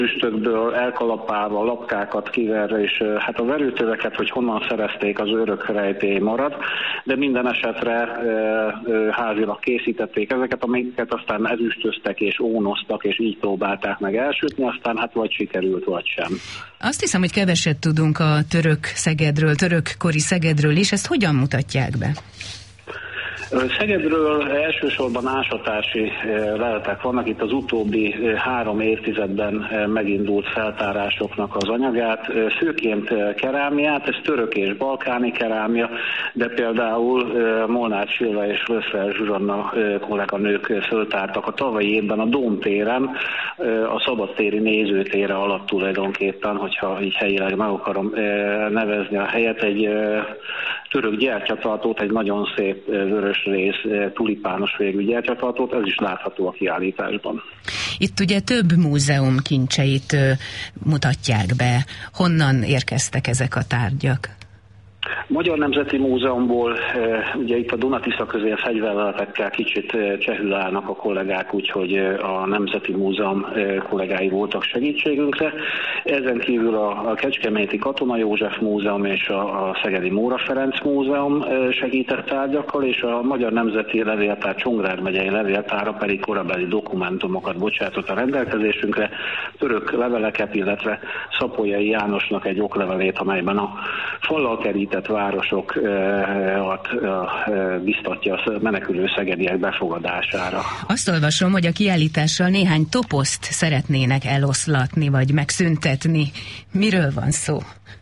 üstökből elkalapálva, lapkákat kiverve, és hát a verőtöveket, hogy honnan szerezték, az örök rejtély marad, de minden esetre házilag készítették ezeket, amiket aztán ezüstöztek és ónoztak, és így próbálták meg elsütni, aztán hát vagy sikerült, vagy sem. Azt hiszem, hogy keveset tudunk a török Szegedről, törökkori Szegedről is, ezt hogyan mutatják be? Szegedről elsősorban ásatási leletek vannak, itt az utóbbi 3 évtizedben megindult feltárásoknak az anyagát, főként kerámiát, ez török és balkáni kerámia, de például Molnár Csilla és Löszfel Zsuzsanna kolléganők föltártak a tavalyi évben a Dómtéren, a szabadtéri nézőtére alatt tulajdonképpen, hogyha így helyileg meg akarom nevezni a helyet, egy török gyertyatartót, egy nagyon szép vörösrész, tulipános végű gyertyatartót, ez is látható a kiállításban. Itt ugye több múzeum kincseit mutatják be. Honnan érkeztek ezek a tárgyak? Magyar Nemzeti Múzeumból, ugye itt a Duna-Tisza közé fegyverletekkel kicsit csehül állnak a kollégák, úgyhogy a Nemzeti Múzeum kollégái voltak segítségünkre. Ezen kívül a Kecskeméti Katona József Múzeum és a Szegedi Móra Ferenc Múzeum segített tárgyakkal, és a Magyar Nemzeti Levéltár Csongrád megyei levéltára pedig korabeli dokumentumokat bocsátott a rendelkezésünkre, török leveleket, illetve Szapolyai Jánosnak egy oklevelét, amelyben a fallal kerített városokat biztatja a menekülő szegediek befogadására. Azt olvasom, hogy a kiállítással néhány toposzt szeretnének eloszlatni, vagy megszüntetni. Miről van szó?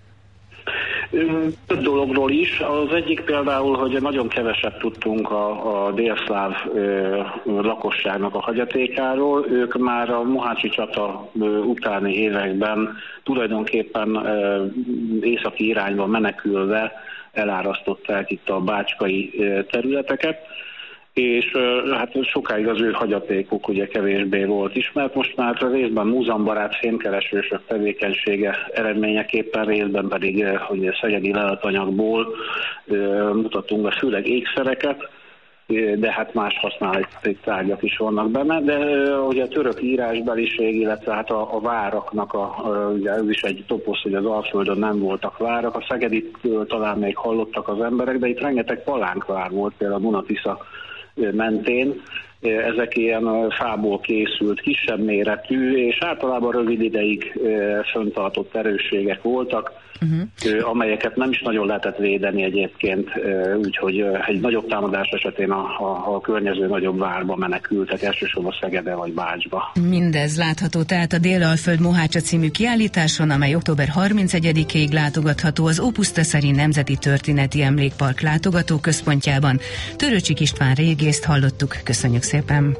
Több dologról is. Az egyik például, hogy nagyon keveset tudtunk a délszláv lakosságnak a hagyatékáról. Ők már a mohácsi csata utáni években tulajdonképpen északi irányba menekülve elárasztották itt a bácskai területeket, és hát sokáig az ő hagyatékuk ugye kevésbé volt ismert. Most már részben múzeumbarát fémkeresősök tevékenysége eredményeképpen, részben pedig ugye szegedi leletanyagból mutatunk be főleg ékszereket, de hát más használati tárgyak is vannak benne, de ugye a török írásbeliség, illetve hát a váraknak, ugye ez is egy toposz, hogy az Alföldön nem voltak várak, a Szegeditől talán még hallottak az emberek, de itt rengeteg palánkvár volt, például a Duna-Tisza mentén. Ezek ilyen fából készült, kisebb méretű, és általában rövid ideig fenntartott erősségek voltak, amelyeket nem is nagyon lehetett védeni egyébként, úgyhogy egy nagyobb támadás esetén a környező nagyobb várba menekültek, elsősorban Szegede vagy Bácsba. Mindez látható tehát a Dél-Alföld Mohácsa című kiállításon, amely október 31-ig látogatható az Ópusztaszeri Nemzeti Történeti Emlékpark látogatóközpontjában. Törőcsik István régészt hallottuk, köszönjük szépen!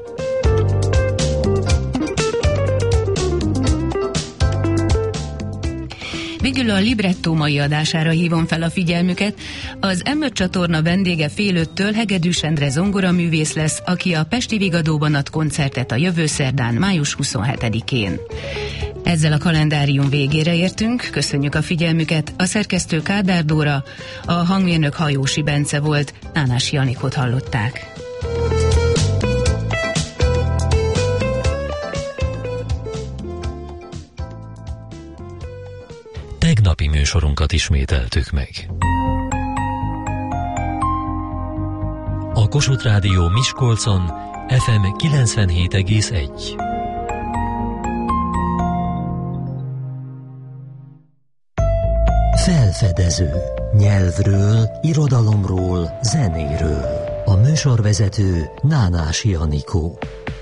Végül a Librettó mai adására hívom fel a figyelmüket. Az M5 csatorna vendége fél 5-től Hegedűs Endre zongoraművész lesz, aki a Pesti Vigadóban ad koncertet a jövő szerdán, május 27-én. Ezzel a kalendárium végére értünk, köszönjük a figyelmüket. A szerkesztő Kádár Dóra, a hangmérnök Hajósi Bence volt, Nánási Anikót hallották. Tegnapi műsorunkat ismételtük meg. A Kossuth Rádió Miskolcon FM 97,1. Felfedező. Nyelvről, irodalomról, zenéről. A műsorvezető Nánási Anikó.